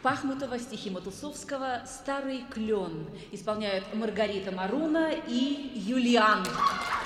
Пахмутова, стихи Матусовского «Старый клен». Исполняют Маргарита Маруна и Юлиан.